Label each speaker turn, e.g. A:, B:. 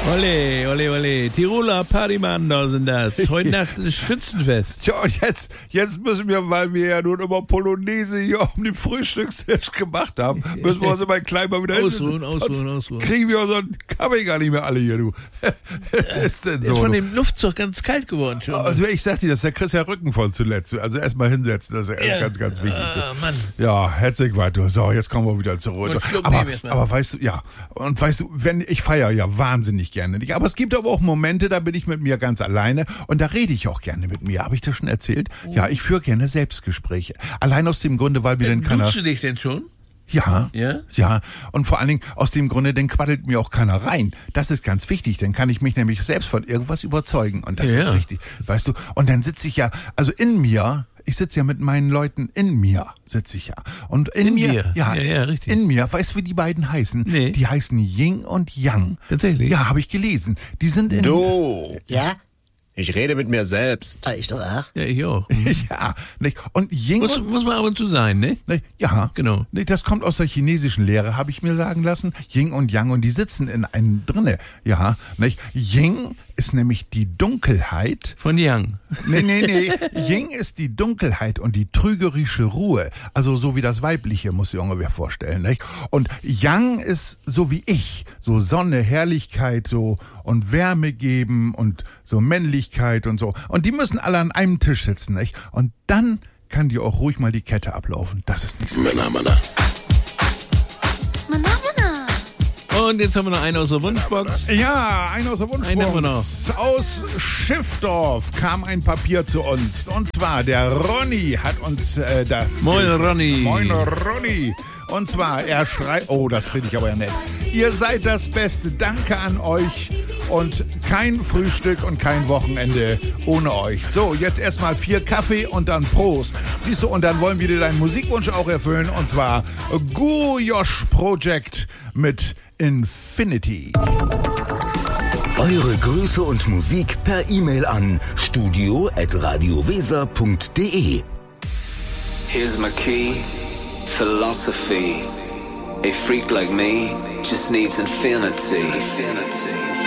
A: Ole, ole, ole. Tiroler Partymann, da sind das. Heute Nacht ist Schützenfest.
B: Tja, und jetzt müssen wir, weil wir ja nun immer Polonaise hier um den Frühstückstisch gemacht haben, müssen wir uns immer klein mal wieder
A: Ausruhen.
B: Kriegen wir unseren Kaffee gar nicht mehr alle hier, du. Ist denn so?
A: Ist von dem Luftzug ganz kalt geworden schon.
B: Also ich sag dir, das ist der Chris ja Rücken von zuletzt. Also erstmal hinsetzen, das ist ganz, ganz wichtig.
A: Mann.
B: Ja, herzlich weiter. So, jetzt kommen wir wieder zurück. Aber weißt du, ich feiere ja wahnsinnig gerne nicht. Aber es gibt aber auch Momente, da bin ich mit mir ganz alleine und da rede ich auch gerne mit mir. Habe ich das schon erzählt? Ja, ich führe gerne Selbstgespräche. Allein aus dem Grunde, weil mir dann keiner...
A: Duzt du dich denn schon?
B: Ja.
A: Ja?
B: Ja. Und vor allen Dingen aus dem Grunde, dann quaddelt mir auch keiner rein. Das ist ganz wichtig. Dann kann ich mich nämlich selbst von irgendwas überzeugen. Und das ist wichtig. Weißt du? Und dann sitze ich ja, also in mir... Ich sitze ja mit meinen Leuten in mir, sitze ich ja. Und in mir? Ja,
A: richtig.
B: In mir. Weißt du, wie die beiden heißen?
A: Nee.
B: Die heißen Yin und Yang.
A: Tatsächlich?
B: Ja, habe ich gelesen. Die sind in...
C: Du!
D: Ja?
C: Ich rede mit mir selbst.
D: Ich doch auch.
A: Ja, ich auch.
B: Ja, nicht? Und Yin
A: Muss man ab und zu sein, ne?
B: Nicht? Ja,
A: Genau.
B: Nicht? Das kommt aus der chinesischen Lehre, habe ich mir sagen lassen. Yin und Yang und die sitzen in einem drinne. Ja, nicht? Yin ist nämlich die Dunkelheit.
A: Von Yang.
B: Nee. Yin ist die Dunkelheit und die trügerische Ruhe. Also so wie das Weibliche, muss ich ungefähr vorstellen. Nicht? Und Yang ist so wie ich. So Sonne, Herrlichkeit so und Wärme geben und so Männlichkeit und so. Und die müssen alle an einem Tisch sitzen. Nicht? Und dann kann dir auch ruhig mal die Kette ablaufen. Das ist nicht so schlimm.
C: Männer.
A: Und jetzt haben wir noch einen aus der Wunschbox.
B: Ja, einer aus der
A: Einen haben wir noch.
B: Wunschbox. Aus Schiffdorf kam ein Papier zu uns. Und zwar, der Ronny hat uns das...
A: Moin, Ronny.
B: Moin, Ronny. Und zwar, er schreibt... Oh, das finde ich aber ja nett. Ihr seid das Beste. Danke an euch. Und kein Frühstück und kein Wochenende ohne euch. So, jetzt erstmal 4 Kaffee und dann Prost. Siehst du, und dann wollen wir dir deinen Musikwunsch auch erfüllen. Und zwar Guru Josh Project mit Infinity.
E: Eure Grüße und Musik per E-Mail an studio@radioweser.de.
F: Here's my key, philosophy. A freak like me just needs infinity.